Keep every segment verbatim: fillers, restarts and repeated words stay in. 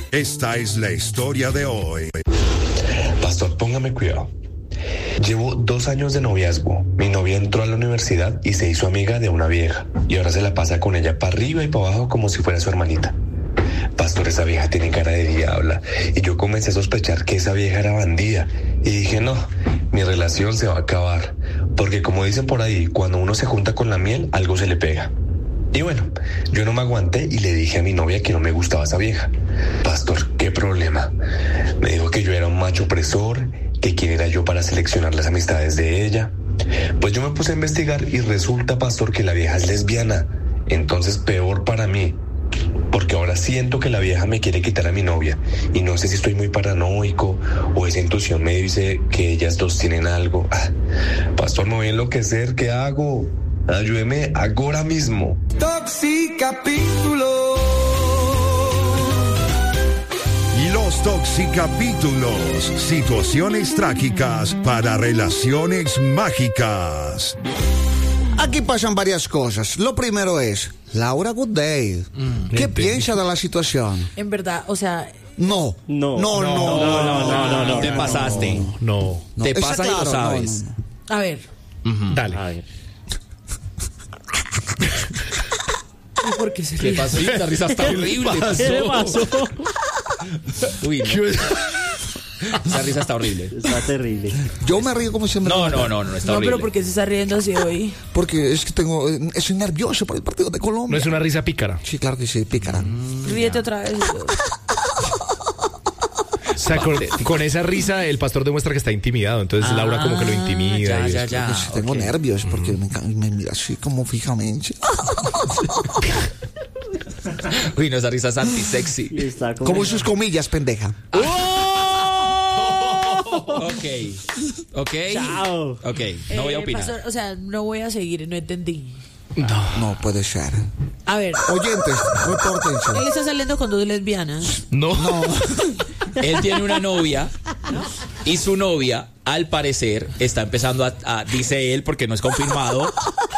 Esta es la historia de hoy. Pastor, póngame cuidado. Llevo dos años de noviazgo. Mi novia entró a la universidad y se hizo amiga de una vieja. Y ahora se la pasa con ella para arriba y para abajo como si fuera su hermanita. Pastor, esa vieja tiene cara de diabla. Y yo comencé a sospechar que esa vieja era bandida. Y dije, no, mi relación se va a acabar. Porque como dicen por ahí, cuando uno se junta con la miel, algo se le pega. Y bueno, yo no me aguanté y le dije a mi novia que no me gustaba esa vieja. Pastor, ¿qué problema? Me dijo que yo era un macho opresor, que quién era yo para seleccionar las amistades de ella. Pues yo me puse a investigar y resulta, pastor, que la vieja es lesbiana. Entonces peor para mí, porque ahora siento que la vieja me quiere quitar a mi novia y no sé si estoy muy paranoico o esa intuición me dice que ellas dos tienen algo. Ah, pastor, me voy a enloquecer, ¿qué hago? Ayúdeme ahora mismo. Toxicapítulo. Y los toxicapítulos, situaciones trágicas para relaciones mágicas. Aquí pasan varias cosas. Lo primero es, Laura Goodday, mm, ¿qué piensa de la situación? En verdad, o sea... No, no, no, no, no, no, no, no, no, no, te pasaste. No, no. Te pasas y lo sabes. No, no. A ver. Uh-huh. Dale. A ver. ¿Por qué se ríe? ¿Qué pasó? La risa está horrible. ¿Qué le pasó? Uy, no. Esa risa está horrible. Está terrible. Yo me río como se me No, ríe. no, no, no, está no, horrible. pero ¿por qué se está riendo así hoy? Porque es que tengo, estoy nervioso por el partido de Colombia. No es una risa pícara. Sí, claro que sí, pícara. Mm, Ríete ya. Otra vez. O sea, con, con esa risa el pastor demuestra que está intimidado. Entonces ah, Laura como que lo intimida. Ya, y ya, ya. Pues, okay. Tengo nervios porque mm. me, me mira así como fijamente. Uy, no, esa risa es anti-sexy. Como, como sus comillas, pendeja. Ok, ok. Chao. Ok, no voy a opinar. Eh, pastor, o sea, no voy a seguir, no entendí. No, no puede ser. A ver. Oyentes, repórtense. Él está saliendo con dos lesbianas. No. No. Él tiene una novia y su novia, al parecer, está empezando a, a dice él, porque no es confirmado,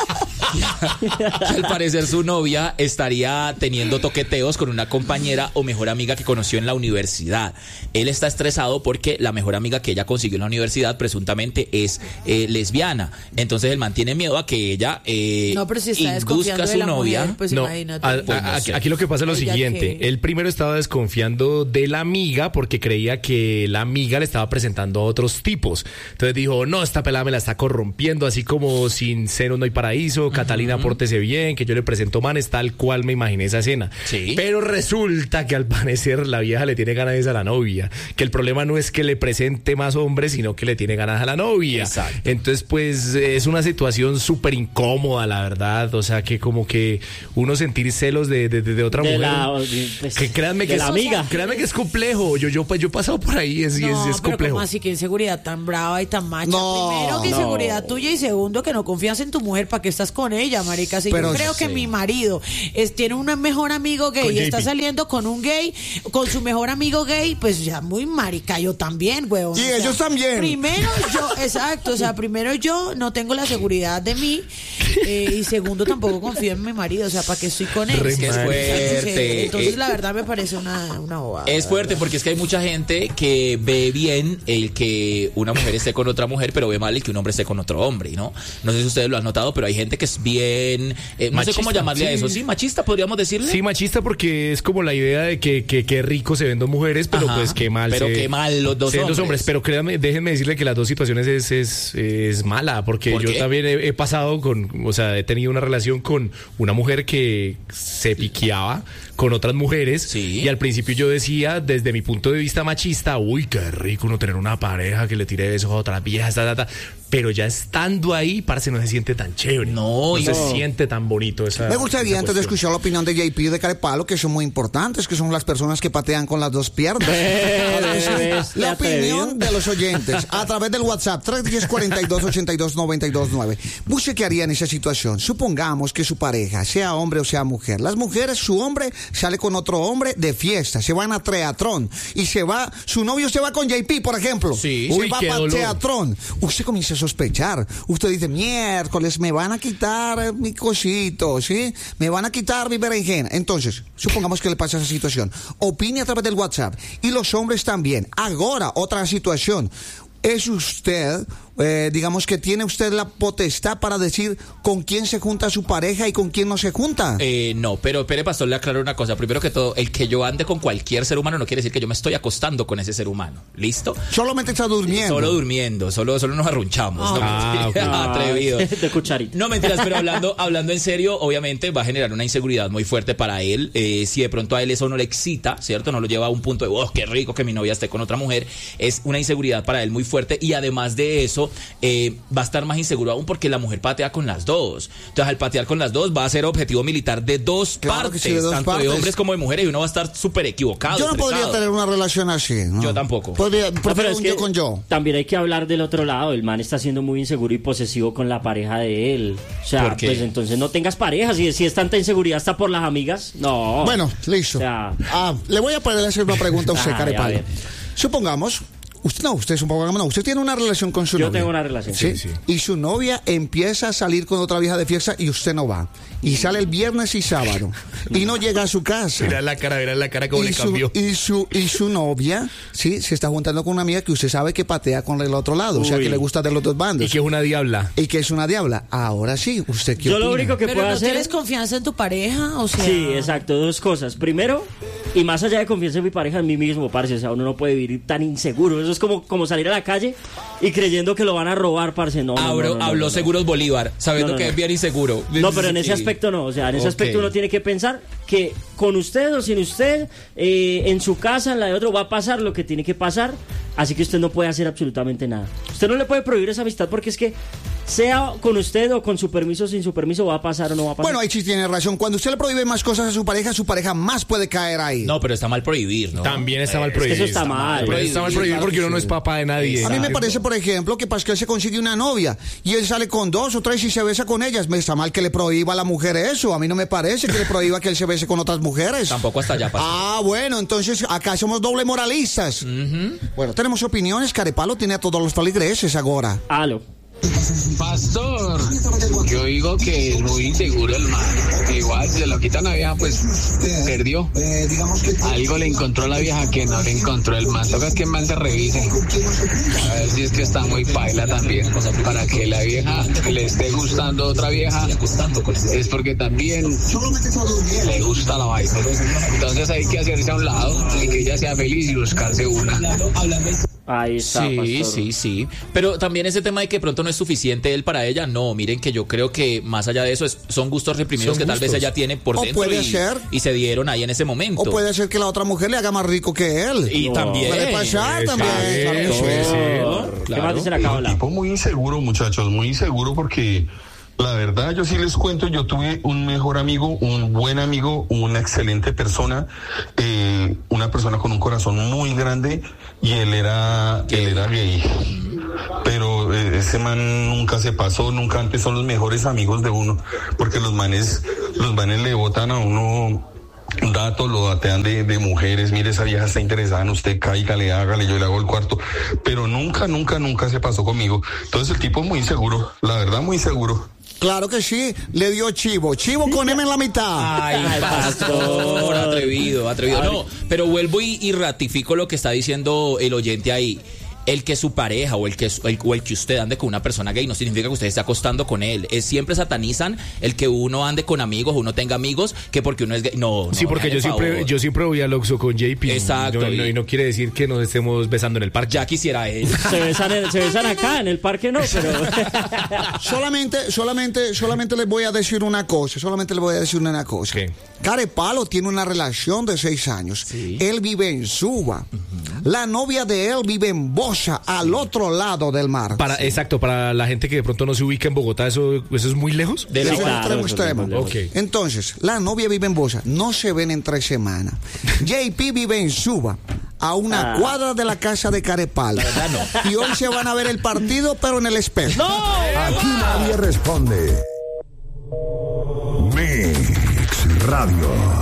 que al parecer su novia estaría teniendo toqueteos con una compañera o mejor amiga que conoció en la universidad. Él está estresado porque la mejor amiga que ella consiguió en la universidad presuntamente es eh, lesbiana. Entonces él mantiene miedo a que ella eh, no, pero si está induzca a su de la novia. Mujer, pues no, imagínate. a, pues a, no aquí, sé. aquí lo que pasa es lo Ella siguiente. que... Él primero estaba desconfiando de la amiga porque creía que la amiga le estaba presentando a otros tipos. Entonces dijo, no, esta pelada me la está corrompiendo, así como sin senos no hay paraíso, uh-huh. Catalina, pórtese bien, que yo le presento manes, tal cual me imaginé esa escena. Sí. Pero resulta que al parecer la vieja le tiene ganas a la novia, que el problema no es que le presente más hombres, sino que le tiene ganas a la novia. Exacto. Entonces, pues, es una situación súper incómoda, la verdad, o sea, que como que uno sentir celos de, de, de otra de mujer, la, pues, que créanme que de la es, amiga. créanme que es complejo, yo, yo, pues, yo he pasado por ahí, es, no, es, es pero complejo. ¿cómo así que inseguridad tan brava y tan macha? No, Primero que no. inseguridad tuya y segundo que no confías en tu mujer, ¿para qué estás con ella, marica? Si Pero yo creo sí. que mi marido es, tiene un mejor amigo gay Con y está J P. saliendo con un gay, con su mejor amigo gay, pues ya muy marica, yo también, huevón. Y O sea, ellos también. Primero yo, exacto, o sea, primero yo no tengo la seguridad de mí eh, y segundo tampoco confío en mi marido, o sea, ¿para qué estoy con él? Re Es que es fuerte. Entonces Eh, la verdad me parece una, una bobada. Es fuerte porque es que hay mucha gente que ve bien el que una mujer esté con otra mujer, pero ve mal el que un hombre esté con otro hombre, ¿no? No sé si ustedes lo han notado, pero hay gente que es bien... Eh, no Machista, sé cómo llamarle sí. a eso. ¿Sí? ¿Machista podríamos decirle? Sí, machista porque es como la idea de que, que, que rico se ven dos mujeres, pero Ajá, pues qué mal. pero se, qué mal los dos se ven hombres. dos hombres. Pero créanme, déjenme decirle que las dos situaciones es, es, es mala, porque ¿Por yo qué? también he, he pasado con, o sea, he tenido una relación con una mujer que se piqueaba con otras mujeres, Sí. y al principio yo decía, desde mi punto de vista machista, uy, qué rico uno tener una pareja que le tire besos a otras viejas, ta, ta, ta. Pero ya estando ahí, parce, no se siente tan chévere. No, no y se no. siente tan bonito esa. Me gustaría esa antes de cuestión. escuchar la opinión de J P y de Carepalo, que son muy importantes, que son las personas que patean con las dos piernas. Ahora, esa es la opinión de los oyentes a través del WhatsApp tres uno cero, cuarenta y dos, ochenta y dos, noventa y dos, nueve. ¿Usted qué haría en esa situación? Supongamos que su pareja, sea hombre o sea mujer, las mujeres, su hombre sale con otro hombre de fiesta, se van a Teatrón y se va, su novio se va con J P, por ejemplo. Sí, Uy, sí, va qué para dolor. Teatrón. Usted comienza a sospechar. Usted dice, miércoles, me van a quitar mi cosito, ¿sí? Me van a quitar mi berenjena. Entonces, supongamos que le pasa esa situación. Opine a través del WhatsApp. Y los hombres también. Ahora, otra situación. ¿Es usted, eh, digamos que tiene usted la potestad para decir con quién se junta su pareja y con quién no se junta? Eh, no, pero Pere Pastor le aclaro una cosa. Primero que todo, el que yo ande con cualquier ser humano no quiere decir que yo me estoy acostando con ese ser humano. ¿Listo? Solamente está durmiendo. Solo durmiendo, solo, solo nos arrunchamos. Ah, no, ok. mentira, atrevido. De cucharita. No mentiras, pero hablando, hablando en serio, obviamente va a generar una inseguridad muy fuerte para él. Eh, si de pronto a él eso no le excita, ¿cierto? No lo lleva a un punto de, oh, qué rico que mi novia esté con otra mujer. Es una inseguridad para él muy fuerte y además de eso, eh, va a estar más inseguro aún porque la mujer patea con las dos. Entonces, al patear con las dos, va a ser objetivo militar de dos Claro que partes, sí, de dos tanto partes. de hombres como de mujeres, y uno va a estar súper equivocado. Yo no podría estresado. tener una relación así, ¿no? Yo tampoco. Podría, No, prefiero pero es un que yo con yo. también hay que hablar del otro lado. El man está siendo muy inseguro y posesivo con la pareja de él. O sea, ¿Por qué? pues entonces no tengas pareja. Si, si es tanta inseguridad, ¿está por las amigas? No. Bueno, listo. O sea, Ah, le voy a poder hacer una pregunta a usted, Ay, Carepalo. a ver. Supongamos, usted no, usted supongamos, no, usted tiene una relación con su Yo novia. tengo una relación. ¿Sí? Sí, sí. Y su novia empieza a salir con otra vieja de fiesta y usted no va. Y sale el viernes y sábado. Y no llega a su casa. Mira la cara, mira la cara como y le su, cambió. y su y su novia, sí, se está juntando con una amiga que usted sabe que patea con el otro lado, o sea, Uy. que le gusta de los dos bandos. Y que es una diabla. Y que es una diabla. Ahora sí, ¿usted qué Yo lo opina? único que Pero puedo no hacer. tienes confianza en tu pareja, o sea. Sí, exacto, dos cosas. Primero, y más allá de confianza en mi pareja, en mí mismo, parce, o sea, uno no puede vivir tan inseguro. Eso es como, como salir a la calle y creyendo que lo van a robar, parce. No, no, Abro- no, no, no, habló no. Seguros Bolívar, sabiendo No, no, que no. es bien inseguro. No, pero en ese Sí. aspecto no, o sea, en ese Ok. aspecto uno tiene que pensar que con usted o sin usted, eh, en su casa, en la de otro, va a pasar lo que tiene que pasar, así que usted no puede hacer absolutamente nada. Usted no le puede prohibir esa amistad porque es que, sea con usted o con su permiso o sin su permiso, va a pasar o no va a pasar. Bueno, ahí sí tiene razón. Cuando usted le prohíbe más cosas a su pareja, su pareja más puede caer ahí. No, pero está mal prohibir, ¿no? También está mal es que prohibido. eso está mal. También está mal prohibido porque uno no es papá de nadie. A mí me parece, por ejemplo, que Pascal se consigue una novia y él sale con dos o tres y se besa con ellas. Me está mal que le prohíba a la mujer eso. A mí no me parece que le prohíba que él se bese con otras mujeres. Tampoco hasta allá pasa. Ah, bueno, entonces acá somos doble moralistas. Bueno, tenemos opiniones. Carepalo tiene a todos los feligreses ahora. Halo. Pastor, yo digo que es muy inseguro el man. Igual, si se lo quitan a la vieja, pues perdió. Algo le encontró a la vieja que no le encontró el man. Toca que el man se revise. A ver si es que está muy paila también. Para que la vieja le esté gustando a otra vieja, es porque también le gusta la vaina. Entonces hay que hacerse a un lado y que ella sea feliz y buscarse una. Ahí está, Sí, pastor. sí, sí. Pero también ese tema de que pronto no es suficiente él para ella, no, miren que yo creo que más allá de eso es- son gustos reprimidos Son que tal vez gustos. ella tiene por O dentro puede y, ser. y se dieron ahí en ese momento. O puede ser que la otra mujer le haga más rico que él. Y No. también. Puede pasar también. Claro que sí. Puede ser. Claro. ¿Qué más dice la Un cábala? tipo muy inseguro, muchachos, muy inseguro porque la verdad yo sí les cuento, yo tuve un mejor amigo, un buen amigo, una excelente persona, eh, una persona con un corazón muy grande y él era, él era gay. Pero eh, ese man nunca se pasó, nunca antes son los mejores amigos de uno, porque los manes, los manes le botan a uno datos, lo datean de, de mujeres, mire esa vieja está interesada en usted, cáigale, hágale, yo le hago el cuarto, pero nunca, nunca, nunca se pasó conmigo. Entonces el tipo es muy inseguro, la verdad muy inseguro. Claro que sí, le dio chivo. Chivo con M en la mitad. Ay, Ay, pastor, pastor. atrevido, atrevido. No, pero vuelvo y, y ratifico lo que está diciendo el oyente ahí. El que su pareja o el que el, o el que usted ande con una persona gay no significa que usted esté acostando con él. Es, siempre satanizan el que uno ande con amigos o uno tenga amigos que porque uno es gay. No, no, Sí, porque hágale yo siempre, favor. yo siempre voy al Oxxo con J P. Exacto, No, no, y- y no quiere decir que nos estemos besando en el parque. Ya quisiera él. Se besan, en- se besan acá, en el parque no, pero... Solamente, solamente, solamente les voy a decir una cosa, solamente les voy a decir una cosa. ¿Qué? Carepalo tiene una relación de seis años. Sí. Él vive en Suba. La novia de él vive en Bosa, al otro lado del mar. Para, Exacto, para la gente que de pronto no se ubica en Bogotá, ¿eso, eso es muy lejos? De Es la- un claro, extremo, eso es extremo. muy lejos. Ok. Entonces, la novia vive en Bosa, no se ven en tres semanas. J P vive en Suba, a una Ah. cuadra de la casa de Carepalo. Y hoy se van a ver el partido, pero en el espejo. Aquí nadie responde. Mix Radio.